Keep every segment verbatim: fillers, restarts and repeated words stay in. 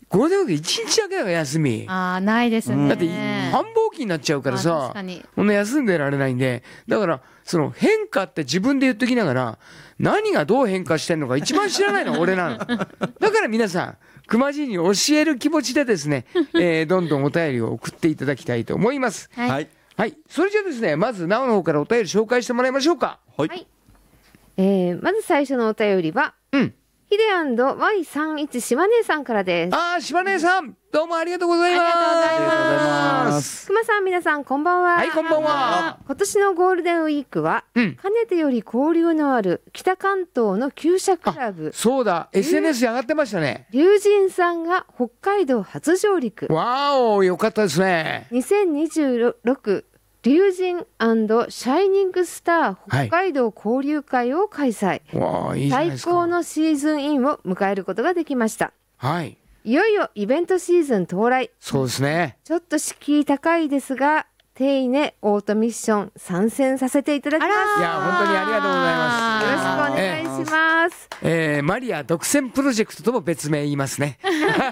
ゴールデンウィークいちにちだけだから休み。 あーないですね。 だって繁忙期になっちゃうからさ、 あ確かにほんと休んでられないんで、だからその変化って自分で言っときながら、何がどう変化してんのか一番知らないのは俺なの。だから皆さん熊爺に教える気持ちでですね、えー、どんどんお便りを送っていただきたいと思います。 はい、 はい、それじゃあですね、まずなおの方からお便り紹介してもらいましょうか。 はい、 はい、えー、まず最初のお便りは、 うん、 ヒデ ワイさんじゅういち 島根さんからです。 あー、島根さん、どうもありがとうございます。 ありがとうございます。 熊さん、皆さんこんばんは。 はい、こんばんは。 今年のゴールデンウィークは、 うん、 かねてより交流のある北関東の厩舎クラブ、 そうだ エスエヌエス に上がってましたね。 龍神さんが北海道初上陸。 わーお、よかったですね。 にせんにじゅうろく龍神&シャイニングスター北海道交流会を開催、 わー、いいじゃないですか。 最高のシーズンインを迎えることができました。 はい、 いよいよイベントシーズン到来。 そうですね。 ちょっと敷居高いですが、丁寧オートミッション参戦させていただきます。 いや本当にありがとうございます。 よろしくお願いします。 えー、マリア独占プロジェクトとも別名言いますね。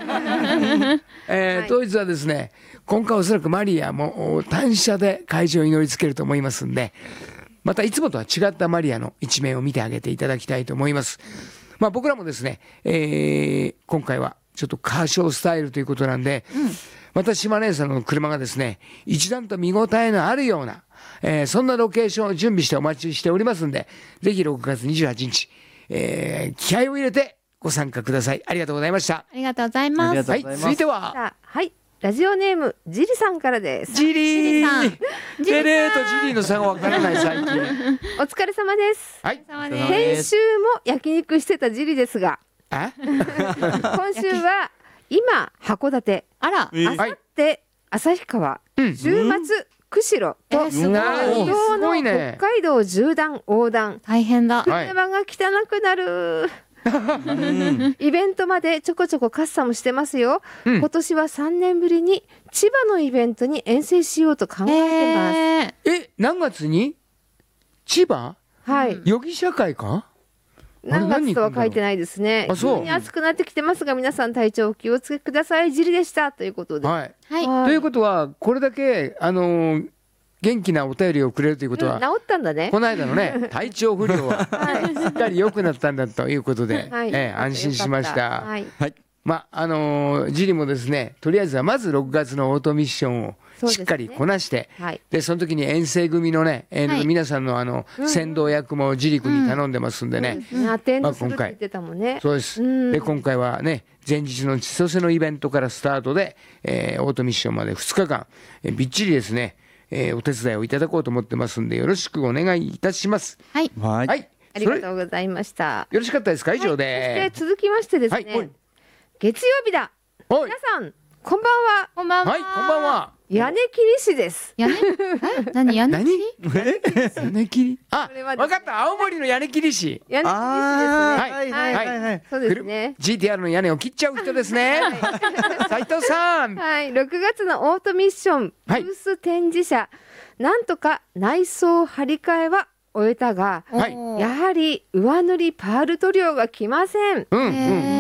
えー、当日はですね、今回おそらくマリアも単車で会場に乗りつけると思いますんで、またいつもとは違ったマリアの一面を見てあげていただきたいと思います。まあ、僕らもですね、えー、今回はちょっとカーショースタイルということなんで、うん、また島根さんの車がですね、一段と見応えのあるような、えー、そんなロケーションを準備してお待ちしておりますんで、ぜひろくがつにじゅうはちにち、えー、気合を入れてご参加ください。ありがとうございました。 ありがとうございます。 はい、続いては、 はい、ラジオネームジリさんからです。 ジリーさん、 テレーとジリーの差がわからない最近。 お疲れ様です。 はい、 先週も焼肉してたジリですが、今週は今函館、 あら、 あさって旭川、週末釧路と、 えー、すごい移動の北海道縦断横断、 大変だ。 車が汚くなる。イベントまでちょこちょこカッサもしてますよ、うん、今年はさんねんぶりに千葉のイベントに遠征しようと考えてます。 えー、え何月に千葉、 はい、 予備社会か、 何月とは書いてないですね。 あ、そう。 急に暑くなってきてますが、皆さん体調お気をつけください。ジリでしたということで、 はいはい、 ということはこれだけあのー元気なお便りをくれるということは、 うん、治ったんだね。 この間のね体調不良はすっかり良くなったんだということで、はい、えー、安心しました。はい、まああのー、ジリもですね、とりあえずはまずろくがつのオートミッションをしっかりこなして、 そ, で、ね、はい、でその時に遠征組のね、えーはい、皆さんのあの、うん、先導役もジリ君に頼んでますんでね、 うん、アテンドするって言ってたもんね。 そうです、うん、で今回はね前日の千歳のイベントからスタートで、えー、オートミッションまでふつかかん、えー、びっちりですね、えー、お手伝いをいただこうと思ってますんで、よろしくお願いいたします。 はい、 はいはい、 ありがとうございました。 よろしかったですか。以上で、 はい、そして続きましてですね、はい、月曜日だ。皆さんこんばんは。 こんばんは。 はい、こんばんは。 屋根切り師です。 屋根何屋根切り屋根切り、あ、わかった、青森の屋根切り師。 屋根切り師ですね。 はいはいはいはい、 そうですね。 ジーティーアール の屋根を切っちゃう人ですね。斉藤さん、 はい、ろくがつのオートミッションブース展示車、なんとか内装張り替えは終えたが、はい、やはり上塗りパール塗料が来ません、うんうん、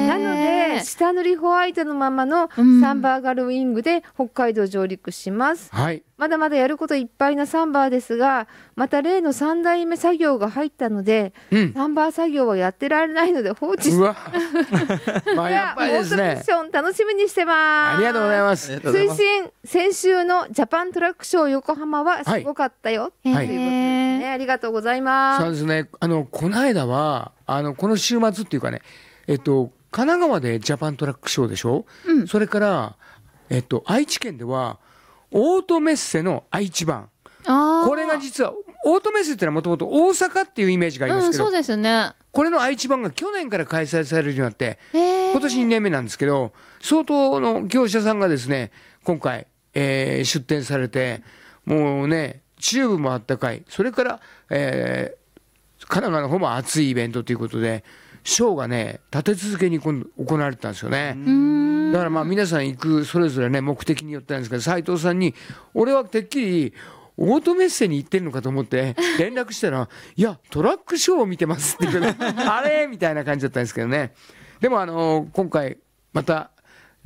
なので下塗りホワイトのままのサンバーガルウィングで北海道上陸します、はい、まだまだやることいっぱいなサンバーですが、また例のさんだいめ作業が入ったので、うん、サンバー作業はやってられないので放置して、うわまあやっぱりですね、オートミッション楽しみにしてます。 ありがとうございます。 推進先週のジャパントラックショー横浜はすごかったよ、はい、ということですね。ありがとうございます。 そうですね、あのこの間はあのこの週末っていうかね、えっと神奈川でジャパントラックショーでしょ、うん、それから、えっと、愛知県ではオートメッセの愛知版、これが実はオートメッセってのはもともと大阪っていうイメージがありますけど、 うん、そうですね、 これの愛知版が去年から開催されるようになって今年にねんめなんですけど、相当の業者さんがですね今回、えー、出展されて、もうねチューブもあったかい、それから、えー、神奈川の方も熱いイベントということでショーがね立て続けに今度行われてたんですよね。だからまあ皆さん行くそれぞれね目的によってなんですけど、斉藤さんに俺はてっきりオートメッセに行ってるのかと思って連絡したらいやトラックショーを見てますって言うねあれみたいな感じだったんですけどね。でもあの今回また